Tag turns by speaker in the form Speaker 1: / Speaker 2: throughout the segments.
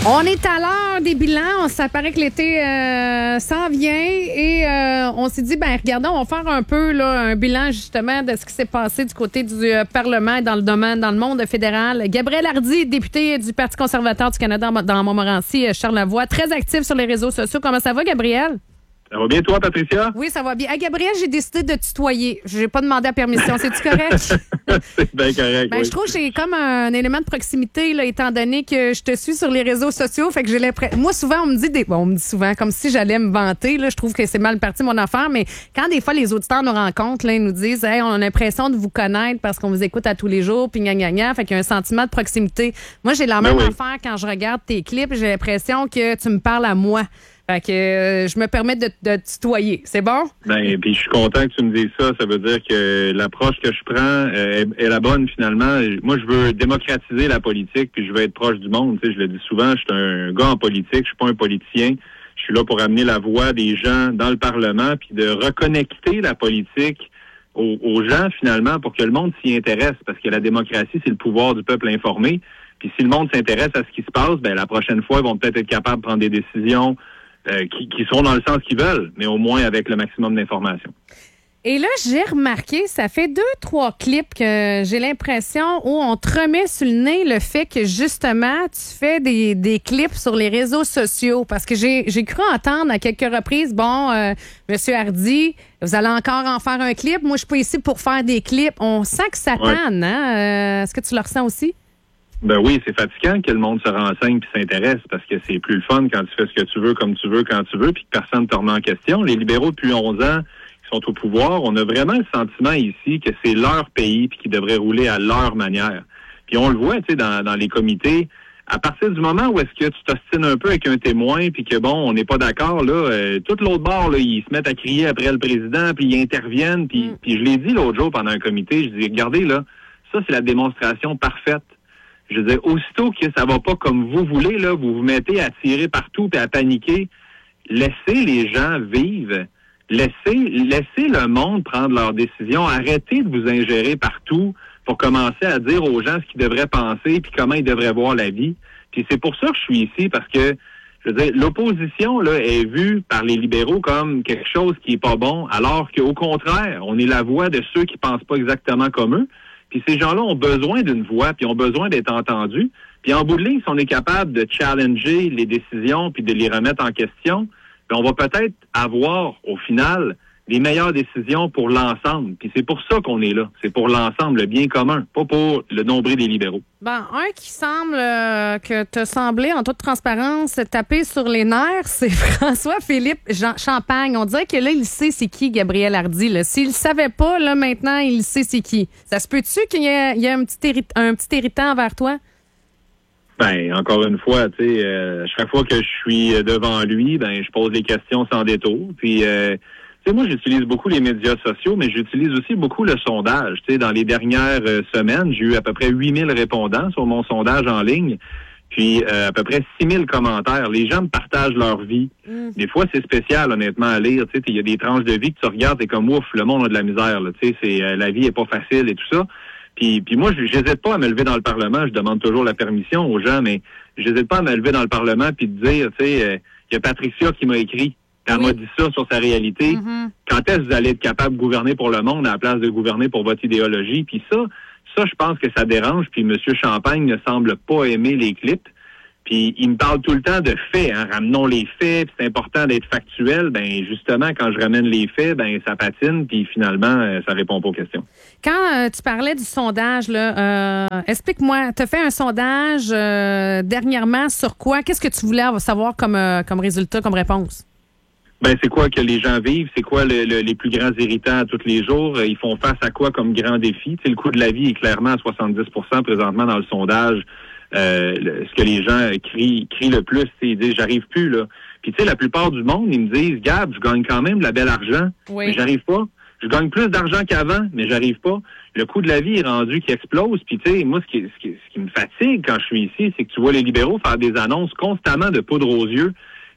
Speaker 1: On est à l'heure des bilans. Ça paraît que l'été s'en vient et on s'est dit, regardons, on va faire un peu là, un bilan justement de ce qui s'est passé du côté du Parlement et dans le monde fédéral. Gabriel Hardy, député du Parti conservateur du Canada dans Montmorency, Charlevoix, très actif sur les réseaux sociaux. Comment ça va, Gabriel?
Speaker 2: Ça va bien, toi, Patricia?
Speaker 1: Oui, ça va bien. À Gabriel, j'ai décidé de tutoyer. J'ai pas demandé la permission. C'est-tu correct?
Speaker 2: C'est bien correct, oui.
Speaker 1: Je trouve que c'est comme un élément de proximité, là, étant donné que je te suis sur les réseaux sociaux. Fait que j'ai l'impression... Moi, souvent, on me dit souvent, comme si j'allais me vanter. Là, je trouve que c'est mal parti, mon affaire. Mais quand des fois, les auditeurs nous rencontrent, là, ils nous disent, hey, on a l'impression de vous connaître parce qu'on vous écoute à tous les jours, puis gna. Fait qu'il y a un sentiment de proximité. Moi, j'ai la même affaire quand je regarde tes clips. J'ai l'impression que tu me parles à moi. Fait que je me permets de tutoyer. C'est bon?
Speaker 2: Puis je suis content que tu me dises ça. Ça veut dire que l'approche que je prends est la bonne, finalement. Moi, je veux démocratiser la politique, puis je veux être proche du monde. Tu sais, je le dis souvent, je suis un gars en politique, je suis pas un politicien. Je suis là pour amener la voix des gens dans le Parlement, puis de reconnecter la politique aux gens, finalement, pour que le monde s'y intéresse. Parce que la démocratie, c'est le pouvoir du peuple informé. Puis si le monde s'intéresse à ce qui se passe, la prochaine fois, ils vont peut-être être capables de prendre des décisions qui seront dans le sens qu'ils veulent, mais au moins avec le maximum d'informations.
Speaker 1: Et là, j'ai remarqué, ça fait 2-3 clips que j'ai l'impression où on te remet sur le nez le fait que, justement, tu fais des clips sur les réseaux sociaux. Parce que j'ai cru entendre à quelques reprises, Monsieur Hardy, vous allez encore en faire un clip. Moi, je suis pas ici pour faire des clips. On sent que ça tanne, hein? Est-ce que tu le ressens aussi?
Speaker 2: Oui, c'est fatigant que le monde se renseigne puis s'intéresse parce que c'est plus le fun quand tu fais ce que tu veux, comme tu veux, quand tu veux, puis que personne ne te remet en question. Les libéraux, depuis 11 ans, qui sont au pouvoir, on a vraiment le sentiment ici que c'est leur pays puis qu'ils devraient rouler à leur manière. Puis on le voit, tu sais, dans les comités, à partir du moment où est-ce que tu t'ostines un peu avec un témoin puis que, on n'est pas d'accord, là, tout l'autre bord, là, ils se mettent à crier après le président puis ils interviennent. Puis je l'ai dit l'autre jour pendant un comité, je dis, regardez, là, ça, c'est la démonstration parfaite. Je veux dire, aussitôt que ça va pas comme vous voulez, là, vous vous mettez à tirer partout et à paniquer. Laissez les gens vivre. Laissez le monde prendre leurs décisions. Arrêtez de vous ingérer partout pour commencer à dire aux gens ce qu'ils devraient penser puis comment ils devraient voir la vie. Puis c'est pour ça que je suis ici, parce que, je veux dire, l'opposition, là, est vue par les libéraux comme quelque chose qui est pas bon, alors qu'au contraire, on est la voix de ceux qui pensent pas exactement comme eux. Puis ces gens-là ont besoin d'une voix, puis ont besoin d'être entendus. Puis en bout de ligne, si on est capable de challenger les décisions puis de les remettre en question, on va peut-être avoir, au final, les meilleures décisions pour l'ensemble. Puis c'est pour ça qu'on est là. C'est pour l'ensemble, le bien commun, pas pour le nombril des libéraux.
Speaker 1: Un qui semble que te semblé, en toute transparence, taper sur les nerfs, c'est François-Philippe Champagne. On dirait que là, il sait c'est qui Gabriel Hardy. Là. S'il le savait pas, là, maintenant, il sait c'est qui. Ça se peut-tu qu'il y ait un petit irritant envers toi?
Speaker 2: Encore une fois, tu sais, chaque fois que je suis devant lui, je pose les questions sans détour. Puis, tu sais, moi, j'utilise beaucoup les médias sociaux, mais j'utilise aussi beaucoup le sondage. Tu sais, dans les dernières semaines, j'ai eu à peu près 8000 répondants sur mon sondage en ligne, puis à peu près 6000 commentaires. Les gens me partagent leur vie. Des fois, c'est spécial, honnêtement, à lire. Tu sais, il y a des tranches de vie que tu regardes, t'es comme, ouf, le monde a de la misère. Là. Tu sais, la vie est pas facile et tout ça. Puis moi, j'hésite pas à me lever dans le Parlement. Je demande toujours la permission aux gens, mais j'hésite pas à me lever dans le Parlement puis de dire, tu sais, il y a Patricia qui m'a écrit. Elle m'a dit ça sur sa réalité. Quand est-ce que vous allez être capable de gouverner pour le monde à la place de gouverner pour votre idéologie? Puis ça, je pense que ça dérange. Puis M. Champagne ne semble pas aimer les clips. Puis il me parle tout le temps de faits, hein. Ramenons les faits, puis c'est important d'être factuel. Justement, quand je ramène les faits, ça patine, puis finalement, ça répond pas aux questions.
Speaker 1: Quand tu parlais du sondage, là, explique-moi, tu as fait un sondage dernièrement sur quoi? Qu'est-ce que tu voulais savoir comme résultat, comme réponse?
Speaker 2: C'est quoi que les gens vivent? C'est quoi les plus grands irritants à tous les jours? Ils font face à quoi comme grand défi? Le coût de la vie est clairement à 70% présentement dans le sondage. Ce que les gens crient le plus, c'est ils disent j'arrive plus là. Puis tu sais, la plupart du monde, ils me disent Gab, je gagne quand même de la belle argent, mais j'arrive pas. Je gagne plus d'argent qu'avant, mais j'arrive pas. Le coût de la vie est rendu qui explose. Puis tu sais, moi ce qui me fatigue quand je suis ici, c'est que tu vois les libéraux faire des annonces constamment de poudre aux yeux.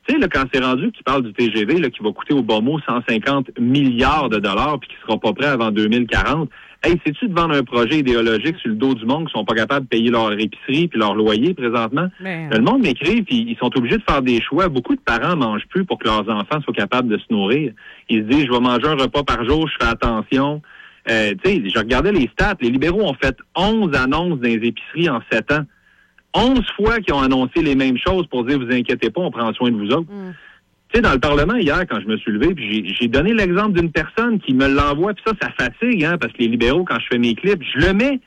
Speaker 2: Tu sais, là, quand c'est rendu qu'il parle du TGV, là, qui va coûter au bon mot 150 milliards de dollars puis qui sera pas prêt avant 2040, hey, sais-tu de vendre un projet idéologique sur le dos du monde qui sont pas capables de payer leur épicerie puis leur loyer présentement? Le monde m'écrit puis ils sont obligés de faire des choix. Beaucoup de parents mangent plus pour que leurs enfants soient capables de se nourrir. Ils se disent, je vais manger un repas par jour, je fais attention. Tu sais, je regardais les stats. Les libéraux ont fait 11 annonces dans les épiceries en 7 ans. 11 fois qu'ils ont annoncé les mêmes choses pour dire, vous inquiétez pas, on prend soin de vous autres. Tu sais, dans le Parlement, hier, quand je me suis levé, puis j'ai donné l'exemple d'une personne qui me l'envoie, puis ça fatigue, hein, parce que les libéraux, quand je fais mes clips, je mets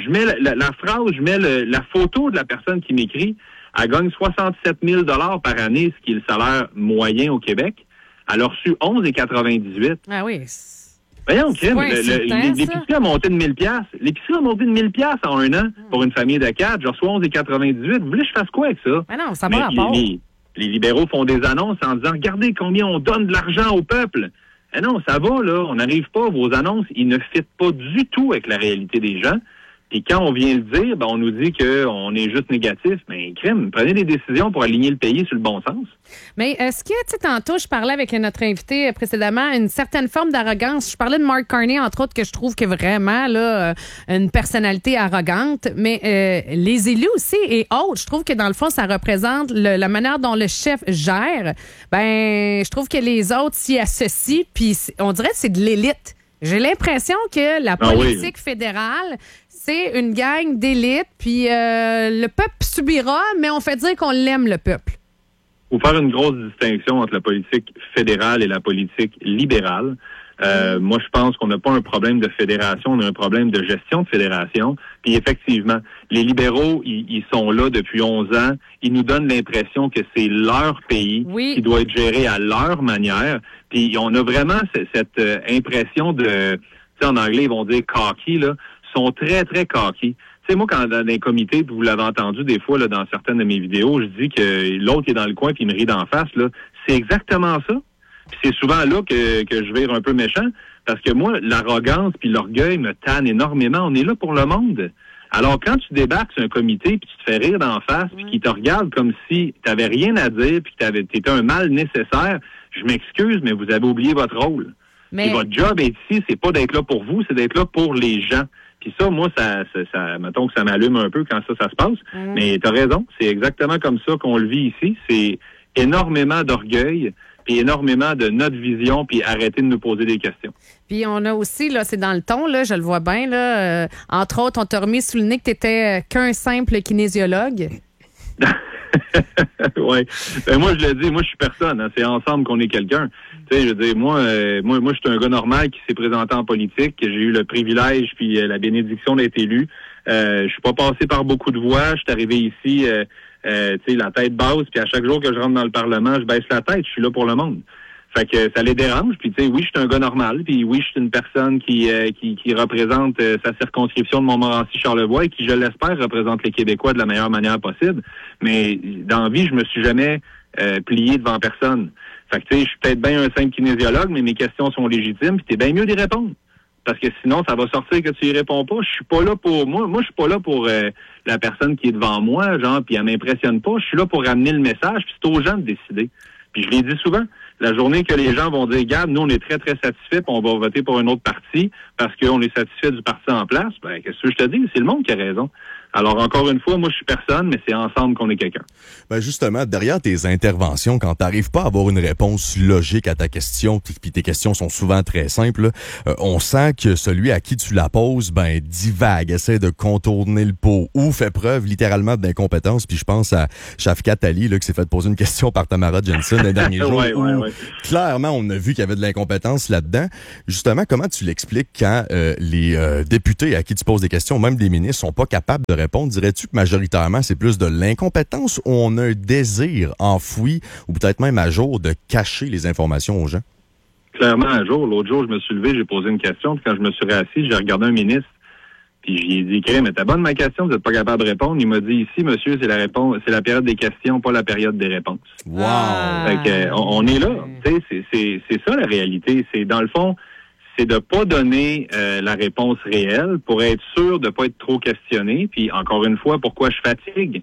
Speaker 2: la phrase, je mets la photo de la personne qui m'écrit. Elle gagne 67 000 $ par année, ce qui est le salaire moyen au Québec. Elle a reçu 11,98.
Speaker 1: Ah oui.
Speaker 2: Voyons, crime, l'épicerie a monté de 1000 $. L'épicerie a monté de 1000 $ en un an pour une famille de 4. Je reçois 11,98. Vous voulez que je fasse quoi avec ça?
Speaker 1: Mais non, ça va rapport.
Speaker 2: Les libéraux font des annonces en disant, regardez combien on donne de l'argent au peuple. Eh non, ça va, là. On n'arrive pas. Vos annonces, ils ne fitent pas du tout avec la réalité des gens. Puis quand on vient le dire, ben on nous dit qu'on est juste négatif. Mais crime, prenez des décisions pour aligner le pays sur le bon sens.
Speaker 1: Mais est-ce que, tu sais, tantôt, je parlais avec notre invité précédemment, une certaine forme d'arrogance. Je parlais de Mark Carney, entre autres, que je trouve que vraiment, là, une personnalité arrogante. Mais les élus aussi et autres, je trouve que dans le fond, ça représente la manière dont le chef gère. Ben, je trouve que les autres s'y associent, puis on dirait que c'est de l'élite. J'ai l'impression que la politique fédérale, c'est une gang d'élite, puis le peuple subira, mais on fait dire qu'on l'aime, le peuple.
Speaker 2: Il faut faire une grosse distinction entre la politique fédérale et la politique libérale. Moi, je pense qu'on n'a pas un problème de fédération, on a un problème de gestion de fédération. Puis effectivement, les libéraux, ils sont là depuis 11 ans. Ils nous donnent l'impression que c'est leur pays qui doit être géré à leur manière. Puis on a vraiment cette impression de, tu sais, en anglais, ils vont dire cocky, là, sont très, très cocky. Tu sais, moi, quand dans un comité, puis vous l'avez entendu des fois là, dans certaines de mes vidéos, je dis que l'autre est dans le coin puis il me rit d'en face, là. C'est exactement ça. Puis c'est souvent là que je vire un peu méchant, parce que moi, l'arrogance puis l'orgueil me tannent énormément. On est là pour le monde. Alors, quand tu débarques sur un comité puis tu te fais rire d'en face puis qu'ils te regardent comme si t'avais rien à dire puis que t'étais un mal nécessaire, je m'excuse, mais vous avez oublié votre rôle. Et votre job est ici, c'est pas d'être là pour vous, c'est d'être là pour les gens. Puis ça, moi, ça mettons que ça m'allume un peu quand ça se passe. Mais t'as raison, c'est exactement comme ça qu'on le vit ici. C'est énormément d'orgueil, puis énormément de notre vision, puis arrêter de nous poser des questions.
Speaker 1: Puis on a aussi, là, c'est dans le ton, là, je le vois bien, là, entre autres, on t'a remis sous le nez que t'étais qu'un simple kinésiologue.
Speaker 2: Oui. Ben, moi, je le dis, moi, je suis personne. Hein. C'est ensemble qu'on est quelqu'un. Tu sais, je veux dire, moi, je suis un gars normal qui s'est présenté en politique, que j'ai eu le privilège puis la bénédiction d'être élu. Je suis pas passé par beaucoup de voix. Je suis arrivé ici, tu sais, la tête basse, puis à chaque jour que je rentre dans le Parlement, je baisse la tête. Je suis là pour le monde. Fait que ça les dérange. Puis tu sais, oui, je suis un gars normal. Puis oui, je suis une personne qui représente sa circonscription de Montmorency-Charlevoix et qui, je l'espère, représente les Québécois de la meilleure manière possible. Mais dans la vie, je me suis jamais plié devant personne. Fait que tu sais, je suis peut-être bien un simple kinésiologue, mais mes questions sont légitimes. Puis t'es bien mieux d'y répondre. Parce que sinon, ça va sortir que tu y réponds pas. Je suis pas là pour moi, je suis pas là pour la personne qui est devant moi, genre, puis elle m'impressionne pas. Je suis là pour ramener le message, puis c'est aux gens de décider. Puis je l'ai dit souvent, la journée que les gens vont dire, regarde, nous, on est très, très satisfaits, puis on va voter pour un autre parti parce qu'on est satisfait du parti en place, ben, qu'est-ce que je te dis? C'est le monde qui a raison. Alors, encore une fois, moi, je suis personne, mais c'est ensemble qu'on est quelqu'un.
Speaker 3: Ben justement, derrière tes interventions, quand t'arrives pas à avoir une réponse logique à ta question, puis tes questions sont souvent très simples, on sent que celui à qui tu la poses, ben divague, essaie de contourner le pot ou fait preuve littéralement d'incompétence. Puis je pense à Shafkat Ali, là, qui s'est fait poser une question par Tamara Jensen les derniers jours.
Speaker 2: Ouais.
Speaker 3: Clairement, on a vu qu'il y avait de l'incompétence là-dedans. Justement, comment tu l'expliques quand les députés à qui tu poses des questions, même des ministres, sont pas capables de répondre? Dirais-tu que majoritairement, c'est plus de l'incompétence ou on a un désir enfoui ou peut-être même à jour de cacher les informations aux gens?
Speaker 2: Clairement, à jour. L'autre jour, je me suis levé, j'ai posé une question, puis quand je me suis réassis, j'ai regardé un ministre, puis j'ai dit, mais t'as bonne ma question, vous n'êtes pas capable de répondre. Il m'a dit, ici, monsieur, c'est la période des questions, pas la période des réponses.
Speaker 3: Wow!
Speaker 2: Fait que, on est là. Tu sais, c'est ça la réalité. C'est, dans le fond, c'est de pas donner la réponse réelle pour être sûr de pas être trop questionné. Puis, encore une fois, pourquoi je fatigue?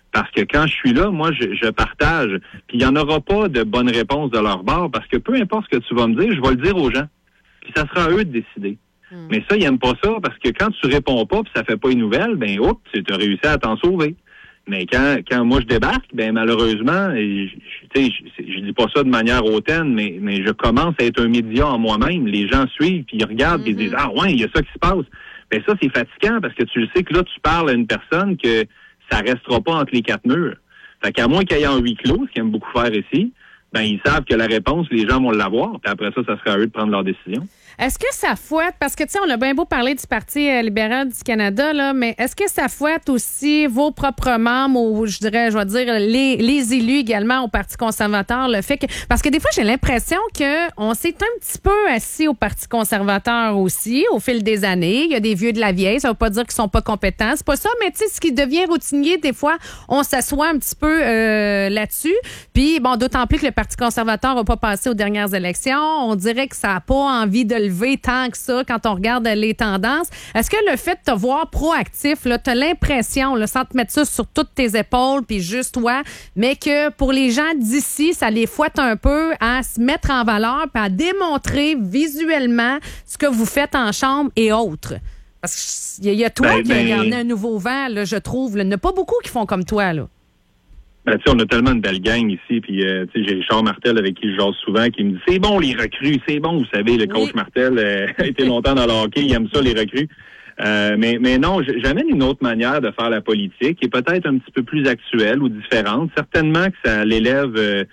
Speaker 2: Parce que quand je suis là, moi, je partage. Puis il n'y en aura pas de bonne réponse de leur bord, parce que peu importe ce que tu vas me dire, je vais le dire aux gens. Puis ça sera à eux de décider. Mais ça, ils n'aiment pas ça, parce que quand tu réponds pas, puis ça fait pas une nouvelle, ben oups, tu as réussi à t'en sauver. Mais quand moi je débarque, ben malheureusement, je dis pas ça de manière hautaine, mais je commence à être un média en moi-même. Les gens suivent, puis ils regardent, puis ils disent ah ouais, il y a ça qui se passe. Ben ça c'est fatigant parce que tu le sais que là tu parles à une personne que ça restera pas entre les quatre murs. Fait qu'à moins qu'il y ait un huis clos, ce qu'ils aiment beaucoup faire ici, ben ils savent que la réponse, les gens vont l'avoir, puis après ça sera à eux de prendre leur décision.
Speaker 1: Est-ce que ça fouette, parce que, tu sais, on a bien beau parler du Parti libéral du Canada, là, mais est-ce que ça fouette aussi vos propres membres, ou je vais dire, les élus également au Parti conservateur, le fait que, parce que des fois, j'ai l'impression qu'on s'est un petit peu assis au Parti conservateur aussi, au fil des années. Il y a des vieux de la vieille, ça veut pas dire qu'ils sont pas compétents, c'est pas ça, mais tu sais, ce qui devient routinier, des fois, on s'assoit un petit peu là-dessus. Puis, bon, d'autant plus que le Parti conservateur n'a pas passé aux dernières élections, on dirait que ça n'a pas envie de lever tant que ça quand on regarde les tendances. Est-ce que le fait de te voir proactif, tu as l'impression, là, sans te mettre ça sur toutes tes épaules, puis juste toi, mais que pour les gens d'ici, ça les fouette un peu à se mettre en valeur puis à démontrer visuellement ce que vous faites en chambre et autres? Parce qu'il y a toi qui y en a un nouveau vent, là, je trouve. Il n'y en a pas beaucoup qui font comme toi, là.
Speaker 2: Ben, on a tellement une belle gang ici, puis j'ai Richard Martel avec qui je jase souvent, qui me dit c'est bon les recrues, c'est bon, vous savez, le coach Martel a été longtemps dans le hockey, il aime ça les recrues. Mais non, j'amène une autre manière de faire la politique, qui est peut-être un petit peu plus actuelle ou différente. Certainement que ça l'élève,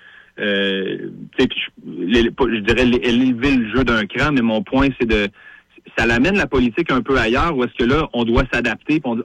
Speaker 2: je dirais élever le jeu d'un cran, mais mon point c'est ça l'amène la politique un peu ailleurs, où est-ce que là on doit s'adapter, puis on dit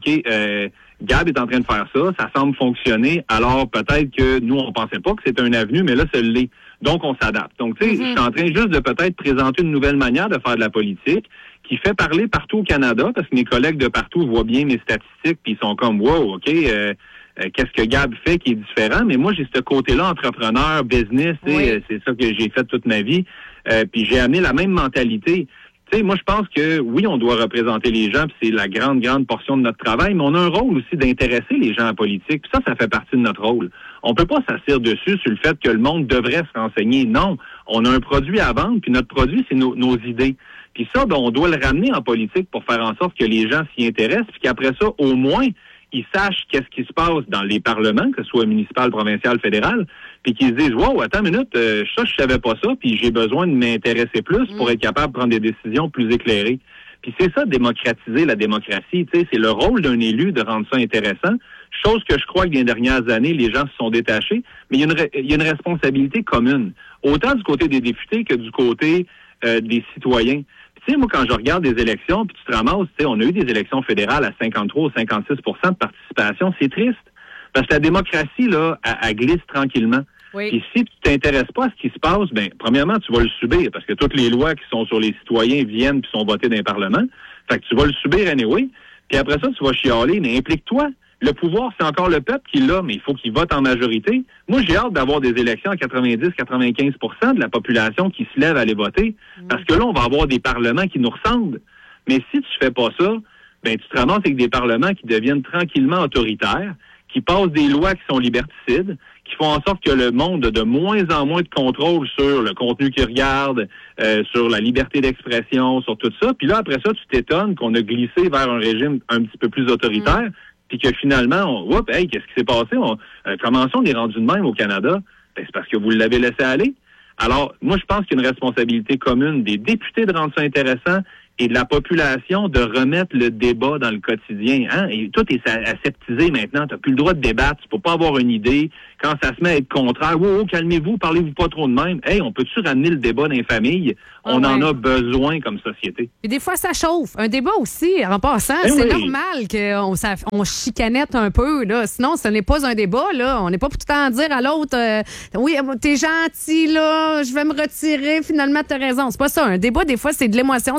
Speaker 2: Gab est en train de faire ça semble fonctionner, alors peut-être que nous, on pensait pas que c'était un avenue, mais là, ça l'est. Donc, on s'adapte. Donc, tu sais, je suis en train juste de peut-être présenter une nouvelle manière de faire de la politique qui fait parler partout au Canada, parce que mes collègues de partout voient bien mes statistiques, puis ils sont comme, wow, OK, qu'est-ce que Gab fait qui est différent? Mais moi, j'ai ce côté-là, entrepreneur, business, c'est ça que j'ai fait toute ma vie, puis j'ai amené la même mentalité. Tu sais, moi, je pense que, oui, on doit représenter les gens, puis c'est la grande portion de notre travail, mais on a un rôle aussi d'intéresser les gens à la politique, puis ça fait partie de notre rôle. On peut pas s'asseoir dessus sur le fait que le monde devrait se renseigner. Non, on a un produit à vendre, puis notre produit, c'est nos idées. Puis ça, on doit le ramener en politique pour faire en sorte que les gens s'y intéressent, puis qu'après ça, au moins, ils sachent qu'est-ce qui se passe dans les parlements, que ce soit municipal, provincial, fédéral, puis qu'ils se disent « Wow, attends une minute, ça, je savais pas ça, puis j'ai besoin de m'intéresser plus pour être capable de prendre des décisions plus éclairées. » Puis c'est ça, démocratiser la démocratie, tu sais, c'est le rôle d'un élu de rendre ça intéressant, chose que je crois que dans les dernières années, les gens se sont détachés, mais il y a une responsabilité commune, autant du côté des députés que du côté des citoyens. Tu sais, moi, quand je regarde des élections, puis tu te ramasses, tu sais, on a eu des élections fédérales à 53 ou 56 % de participation. C'est triste. Parce que la démocratie, là, elle glisse tranquillement. Oui. Puis si tu t'intéresses pas à ce qui se passe, ben premièrement, tu vas le subir, parce que toutes les lois qui sont sur les citoyens viennent puis sont votées dans les parlements. Fait que tu vas le subir anyway. Puis après ça, tu vas chialer, mais implique-toi. Le pouvoir, c'est encore le peuple qui l'a, mais il faut qu'il vote en majorité. Moi, j'ai hâte d'avoir des élections à 90-95 % de la population qui se lève à aller voter. Parce que là, on va avoir des parlements qui nous ressemblent. Mais si tu fais pas ça, ben tu te ramasses avec des parlements qui deviennent tranquillement autoritaires, qui passent des lois qui sont liberticides, qui font en sorte que le monde a de moins en moins de contrôle sur le contenu qu'ils regardent, sur la liberté d'expression, sur tout ça. Puis là, après ça, tu t'étonnes qu'on a glissé vers un régime un petit peu plus autoritaire, puis que finalement, qu'est-ce qui s'est passé? Comment ça on est rendu de même au Canada? Ben, c'est parce que vous l'avez laissé aller. Alors, moi, je pense qu'il y a une responsabilité commune des députés de rendre ça intéressant et de la population de remettre le débat dans le quotidien. Hein? Et tout est aseptisé maintenant. Tu n'as plus le droit de débattre. Tu peux pas avoir une idée. Quand ça se met à être contraire, calmez-vous, parlez-vous pas trop de même. Hey, on peut-tu ramener le débat dans les familles? On en a besoin comme société.
Speaker 1: Et des fois, ça chauffe. Un débat aussi, en passant, c'est normal qu'on chicanette un peu. Là. Sinon, ce n'est pas un débat. Là. On n'est pas pour tout le temps dire à l'autre oui, t'es gentil, là, je vais me retirer. Finalement, t'as raison. C'est pas ça. Un débat, des fois, c'est de l'émotion, c'est émotif.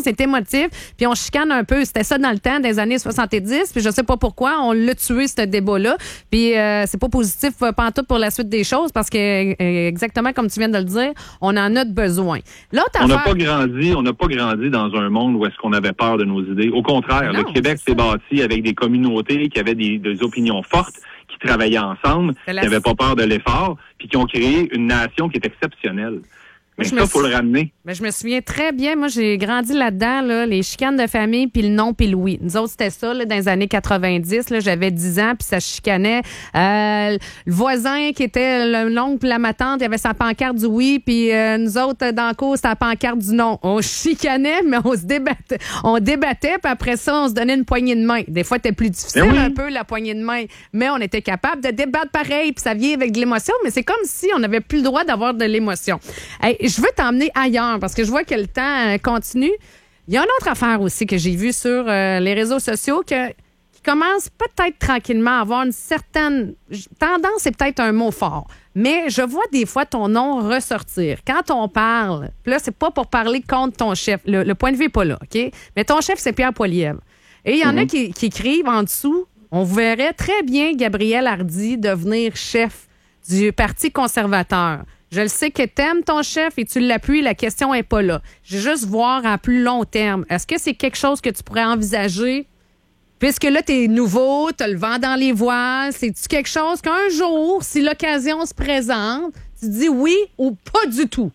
Speaker 1: attentif, puis on chicane un peu. C'était ça dans le temps des années 70, puis je sais pas pourquoi, on l'a tué, ce débat-là. Puis c'est pas positif pantoute pour la suite des choses, parce que, exactement comme tu viens de le dire, on en a besoin. L'autre
Speaker 2: on n'a
Speaker 1: affaire...
Speaker 2: pas grandi dans un monde où est-ce qu'on avait peur de nos idées. Au contraire,
Speaker 1: Non,
Speaker 2: le Québec s'est bâti avec des communautés qui avaient des opinions fortes, qui travaillaient ensemble, qui n'avaient pas peur de l'effort, puis qui ont créé une nation qui est exceptionnelle. Mais ça, faut le ramener.
Speaker 1: Mais je me souviens très bien, moi, j'ai grandi là-dedans, là, les chicanes de famille, puis le non, puis le oui. Nous autres, c'était ça, là, dans les années 90, là, j'avais 10 ans, puis ça chicanait. Le voisin qui était l'oncle puis la ma tante, il avait sa pancarte du oui, puis nous autres, dans le cours, c'était la pancarte du non. On chicanait, mais on se débattait. On débattait, puis après ça, on se donnait une poignée de main. Des fois, c'était plus difficile un peu, la poignée de main, mais on était capable de débattre pareil, puis ça vient avec de l'émotion, mais c'est comme si on n'avait plus le droit d'avoir de l'émotion. Hey, je veux t'emmener ailleurs parce que je vois que le temps continue. Il y a une autre affaire aussi que j'ai vue sur les réseaux sociaux qui commence peut-être tranquillement à avoir une certaine tendance, c'est peut-être un mot fort, mais je vois des fois ton nom ressortir. Quand on parle, là, c'est pas pour parler contre ton chef. Le point de vue n'est pas là, OK? Mais ton chef, c'est Pierre Poilievre. Et il y en a qui écrivent en dessous, on verrait très bien Gabriel Hardy devenir chef du Parti conservateur. Je le sais que t'aimes ton chef et tu l'appuies, la question n'est pas là. Je veux juste voir à plus long terme. Est-ce que c'est quelque chose que tu pourrais envisager? Puisque là, t'es nouveau, t'as le vent dans les voiles, c'est-tu quelque chose qu'un jour, si l'occasion se présente, tu dis oui ou pas du tout?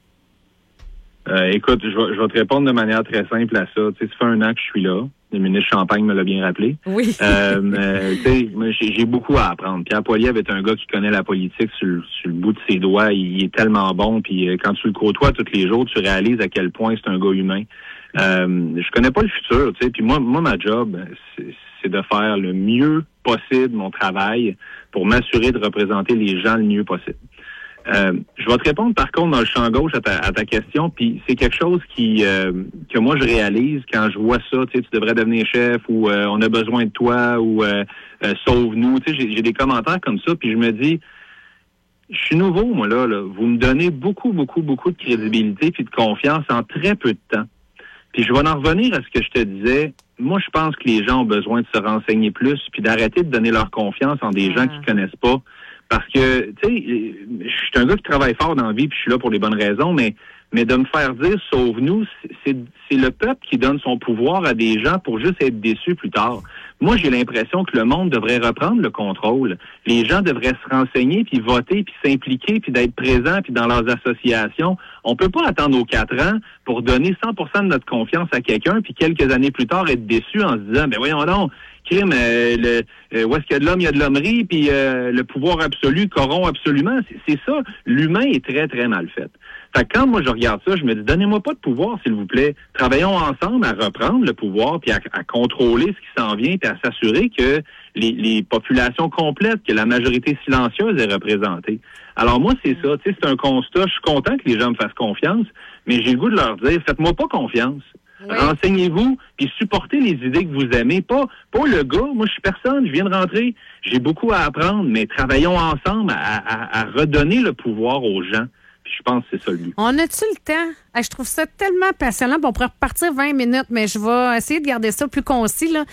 Speaker 2: Écoute, je vais te répondre de manière très simple à ça. Tu sais, ça fait 1 an que je suis là. Le ministre Champagne me l'a bien rappelé.
Speaker 1: Oui.
Speaker 2: Tu sais, j'ai beaucoup à apprendre. Pierre Poilievre est un gars qui connaît la politique sur le bout de ses doigts. Il est tellement bon. Puis quand tu le côtoies tous les jours, tu réalises à quel point c'est un gars humain. Je connais pas le futur. Tu sais, puis moi, ma job, c'est de faire le mieux possible mon travail pour m'assurer de représenter les gens le mieux possible. Je vais te répondre par contre dans le champ gauche à ta question, puis c'est quelque chose que moi je réalise quand je vois ça, tu sais, tu devrais devenir chef ou on a besoin de toi ou sauve-nous, tu sais, j'ai des commentaires comme ça, puis je me dis, je suis nouveau moi là, vous me donnez beaucoup de crédibilité puis de confiance en très peu de temps. Puis je vais en revenir à ce que je te disais. Moi, je pense que les gens ont besoin de se renseigner plus puis d'arrêter de donner leur confiance en des gens qui connaissent pas. Parce que, tu sais, je suis un gars qui travaille fort dans la vie, puis je suis là pour les bonnes raisons, mais de me faire dire « sauve-nous », c'est le peuple qui donne son pouvoir à des gens pour juste être déçus plus tard. Moi, j'ai l'impression que le monde devrait reprendre le contrôle. Les gens devraient se renseigner, puis voter, puis s'impliquer, puis d'être présents, puis dans leurs associations. On peut pas attendre aux 4 ans pour donner 100% de notre confiance à quelqu'un, puis quelques années plus tard être déçu en se disant « ben voyons donc, crime, où est-ce qu'il y a de l'homme, il y a de l'hommerie, puis le pouvoir absolu corrompt absolument. » C'est ça. L'humain est très, très mal fait. Fait que quand moi je regarde ça, je me dis, donnez-moi pas de pouvoir, s'il vous plaît. Travaillons ensemble à reprendre le pouvoir, puis à contrôler ce qui s'en vient, puis à s'assurer que les populations complètes, que la majorité silencieuse est représentée. Alors moi, c'est ça. Tu sais, c'est un constat. Je suis content que les gens me fassent confiance, mais j'ai le goût de leur dire, faites-moi pas confiance. Oui. Renseignez-vous, puis supportez les idées que vous aimez. Pas le gars, moi je suis personne, je viens de rentrer. J'ai beaucoup à apprendre, mais travaillons ensemble à redonner le pouvoir aux gens. Puis je pense que c'est ça le but.
Speaker 1: On a-tu le temps? Je trouve ça tellement passionnant. On pourrait repartir 20 minutes, mais je vais essayer de garder ça plus concis, là.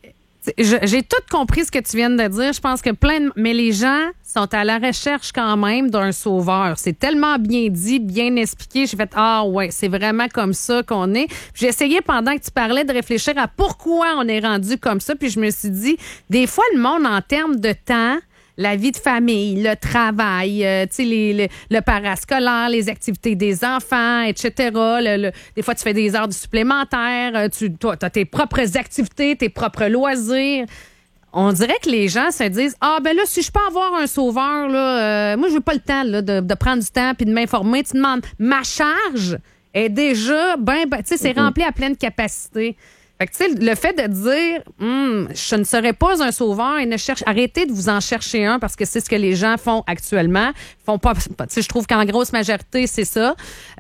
Speaker 1: J'ai tout compris ce que tu viens de dire. Je pense que mais les gens sont à la recherche quand même d'un sauveur. C'est tellement bien dit, bien expliqué. J'ai fait, ouais, c'est vraiment comme ça qu'on est. J'ai essayé pendant que tu parlais de réfléchir à pourquoi on est rendu comme ça. Puis je me suis dit, des fois, le monde en termes de temps, la vie de famille, le travail, tu sais, le parascolaire, les activités des enfants, etc. Des fois, tu fais des heures supplémentaires, toi, tu as tes propres activités, tes propres loisirs. On dirait que les gens se disent, ben là, si je peux avoir un sauveur, là, moi, je veux pas le temps là, de prendre du temps puis de m'informer. Tu demandes, ma charge est déjà, tu sais, c'est rempli à pleine capacité. Fait que, tu sais, le fait de dire, je ne serai pas un sauveur et arrêtez de vous en chercher un parce que c'est ce que les gens font actuellement. Font pas, tu sais, je trouve qu'en grosse majorité, c'est ça.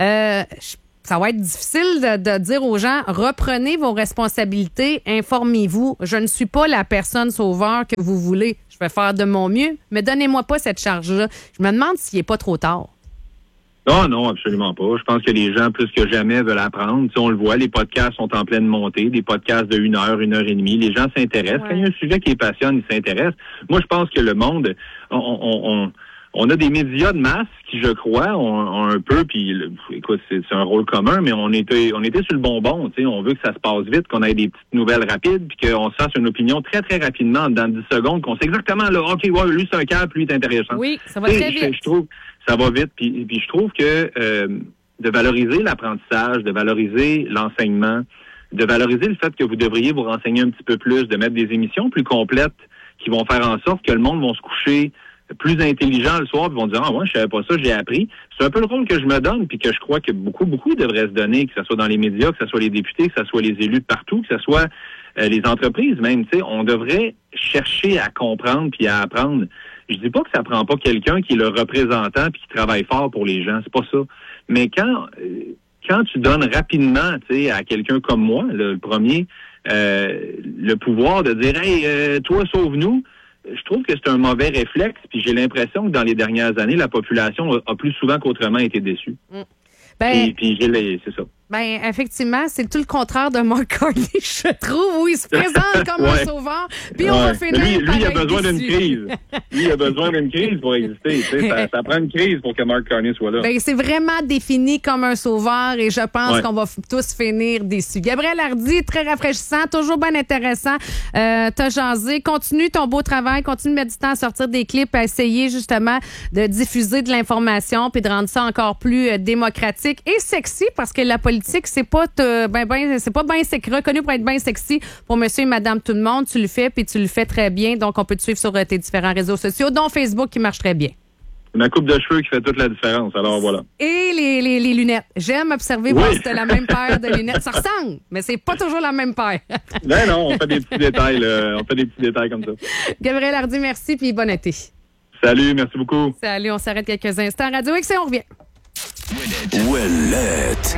Speaker 1: Ça va être difficile de dire aux gens, reprenez vos responsabilités, informez-vous. Je ne suis pas la personne sauveur que vous voulez. Je vais faire de mon mieux, mais donnez-moi pas cette charge-là. Je me demande s'il n'est pas trop tard.
Speaker 2: Non, absolument pas. Je pense que les gens, plus que jamais, veulent apprendre. Tu sais, on le voit, les podcasts sont en pleine montée, des podcasts de 1 heure, 1 heure et demie. Les gens s'intéressent. Quand il y a un sujet qui les passionne, ils s'intéressent. Moi, je pense que le monde, on a des médias de masse qui, je crois, ont un peu, puis écoute, c'est un rôle commun, mais on était sur le bonbon. Tu sais, on veut que ça se passe vite, qu'on ait des petites nouvelles rapides, puis qu'on se fasse une opinion très, très rapidement, dans 10 secondes, qu'on sait exactement, là, OK, ouais, lui, c'est un câble, lui, c'est intéressant.
Speaker 1: Oui, ça va très vite.
Speaker 2: Je trouve ça va vite, puis je trouve que de valoriser l'apprentissage, de valoriser l'enseignement, de valoriser le fait que vous devriez vous renseigner un petit peu plus, de mettre des émissions plus complètes qui vont faire en sorte que le monde va se coucher plus intelligent le soir, puis vont dire « Ah, moi, je savais pas ça, j'ai appris. » C'est un peu le rôle que je me donne, puis que je crois que beaucoup devraient se donner, que ce soit dans les médias, que ce soit les députés, que ce soit les élus de partout, que ce soit les entreprises même. Tu sais, on devrait chercher à comprendre puis à apprendre. Je dis pas que ça prend pas quelqu'un qui est le représentant puis qui travaille fort pour les gens, c'est pas ça. Mais quand tu donnes rapidement, tu sais, à quelqu'un comme moi, le premier, le pouvoir de dire « Hey, toi, sauve-nous », je trouve que c'est un mauvais réflexe, puis j'ai l'impression que dans les dernières années, la population a plus souvent qu'autrement été déçue. Et puis c'est ça.
Speaker 1: Ben, effectivement, c'est tout le contraire de Mark Carney, je trouve, où il se présente comme un sauveur, puis on va finir
Speaker 2: lui, il a besoin d'une crise. Lui, il a besoin d'une crise pour exister. Tu sais, ça prend une crise pour que Mark Carney soit là.
Speaker 1: Ben, c'est vraiment défini comme un sauveur et je pense qu'on va tous finir déçus. Gabriel Hardy, très rafraîchissant, toujours bien intéressant. T'as jasé. Continue ton beau travail, continue de mettre du temps à sortir des clips, à essayer justement de diffuser de l'information puis de rendre ça encore plus démocratique et sexy parce que la politique, c'est pas c'est pas bien reconnu pour être bien sexy pour monsieur et madame tout le monde. Tu le fais puis tu le fais très bien. Donc, on peut te suivre sur tes différents réseaux sociaux, dont Facebook qui marche très bien.
Speaker 2: Ma coupe de cheveux qui fait toute la différence. Alors, voilà.
Speaker 1: Et les lunettes. J'aime observer voir si t'as la même paire de lunettes. Ça ressemble, mais c'est pas toujours la même paire.
Speaker 2: Ben non, on fait des petits détails. On fait des petits détails comme ça.
Speaker 1: Gabriel Hardy, merci puis bon été.
Speaker 2: Salut, merci beaucoup.
Speaker 1: Salut, on s'arrête quelques instants. Radio X et on revient.
Speaker 4: Ouellette.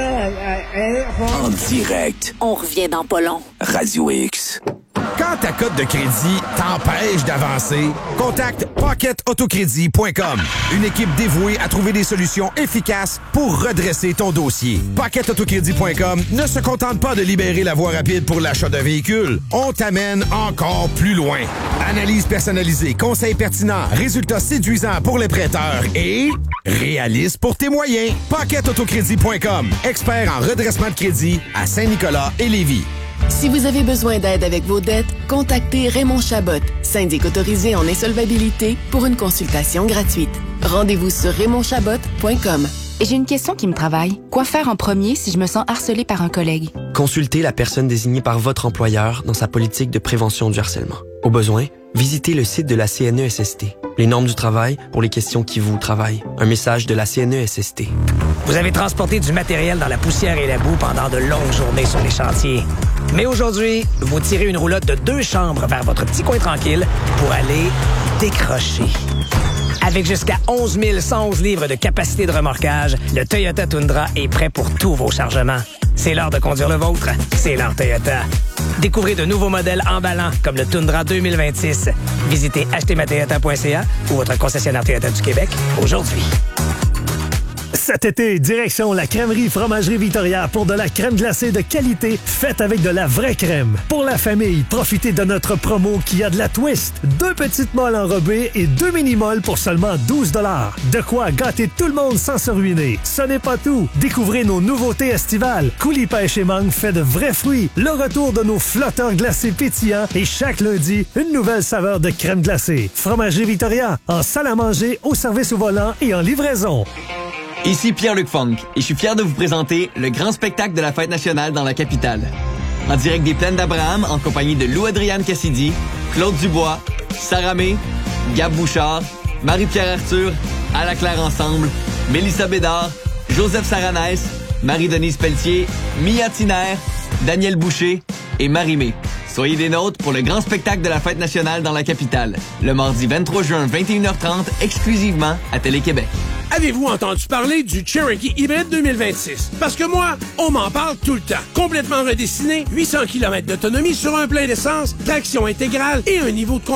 Speaker 4: En direct.
Speaker 5: On revient dans pas long.
Speaker 4: Radio X.
Speaker 6: Quand ta cote de crédit t'empêche d'avancer, contacte PocketAutoCrédit.com. Une équipe dévouée à trouver des solutions efficaces pour redresser ton dossier. PocketAutoCrédit.com ne se contente pas de libérer la voie rapide pour l'achat d'un véhicule. On t'amène encore plus loin. Analyse personnalisée, conseils pertinents, résultats séduisants pour les prêteurs et réaliste pour tes moyens. PocketAutoCrédit.com. Expert en redressement de crédit à Saint-Nicolas et Lévis.
Speaker 5: Si vous avez besoin d'aide avec vos dettes, contactez Raymond Chabot, syndic autorisé en insolvabilité, pour une consultation gratuite. Rendez-vous sur RaymondChabot.com.
Speaker 7: J'ai une question qui me travaille. Quoi faire en premier si je me sens harcelée par un collègue?
Speaker 8: Consultez la personne désignée par votre employeur dans sa politique de prévention du harcèlement. Au besoin, visitez le site de la CNESST. Les normes du travail pour les questions qui vous travaillent. Un message de la CNESST.
Speaker 9: Vous avez transporté du matériel dans la poussière et la boue pendant de longues journées sur les chantiers. Mais aujourd'hui, vous tirez une roulotte de 2 chambres vers votre petit coin tranquille pour aller décrocher. Avec jusqu'à 11 111 livres de capacité de remorquage, le Toyota Tundra est prêt pour tous vos chargements. C'est l'heure de conduire le vôtre. C'est l'heure Toyota. Découvrez de nouveaux modèles emballants comme le Tundra 2026. Visitez achetezmatoyota.ca ou votre concessionnaire Toyota du Québec aujourd'hui.
Speaker 10: Cet été, direction la crèmerie Fromagerie Victoria pour de la crème glacée de qualité faite avec de la vraie crème. Pour la famille, profitez de notre promo qui a de la twist. 2 petites molles enrobées et 2 mini-molles pour seulement 12 $. De quoi gâter tout le monde sans se ruiner. Ce n'est pas tout. Découvrez nos nouveautés estivales. Coulis pêche et mangue fait de vrais fruits. Le retour de nos flotteurs glacés pétillants et chaque lundi, une nouvelle saveur de crème glacée. Fromagerie Victoria, en salle à manger, au service au volant et en livraison.
Speaker 11: Ici Pierre-Luc Funk et je suis fier de vous présenter le grand spectacle de la Fête nationale dans la capitale. En direct des Plaines d'Abraham, en compagnie de Lou-Adrienne Cassidy, Claude Dubois, Sarah May, Gab Bouchard, Marie-Pierre Arthur, Ala Claire Ensemble, Mélissa Bédard, Joseph Saranès, Marie-Denise Pelletier, Mia Tiner, Daniel Boucher et Marie-Mé. Soyez des nôtres pour le grand spectacle de la Fête nationale dans la capitale, le mardi 23 juin, 21h30, exclusivement à Télé-Québec.
Speaker 12: Avez-vous entendu parler du Cherokee Hybrid 2026? Parce que moi, on m'en parle tout le temps. Complètement redessiné, 800 km d'autonomie sur un plein d'essence, traction intégrale et un niveau de